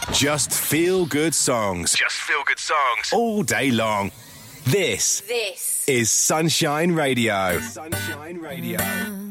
Just feel good songs. Just feel good songs. All day long. This is Sunshine Radio. Sunshine Radio.